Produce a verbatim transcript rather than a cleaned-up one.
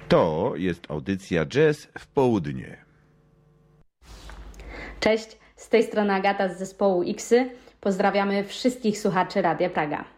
To jest audycja Jazz w Południe. Cześć, z tej strony Agata z zespołu Iksy. Pozdrawiamy wszystkich słuchaczy Radia Praga.